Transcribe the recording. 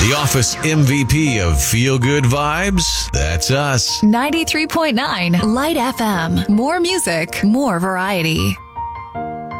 The Office MVP of Feel Good Vibes? That's us. 93.9 Light FM. More music, more variety.